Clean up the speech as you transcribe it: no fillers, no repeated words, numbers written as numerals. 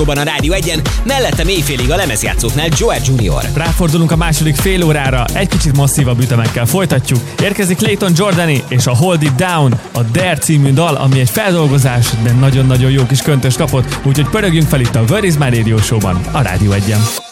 a Rádió 1-en, mellette éjfélig a lemezjátszóknál Joel Jr. Ráfordulunk a második fél órára, egy kicsit masszívabb ütemekkel folytatjuk. Érkezik Clayton Jordani és a Hold It Down, a Dare című dal, ami egy feldolgozás, de nagyon-nagyon jó kis köntös kapott, úgyhogy pörögjünk fel itt a Where Is My Radio Show-ban, a Rádió 1-en.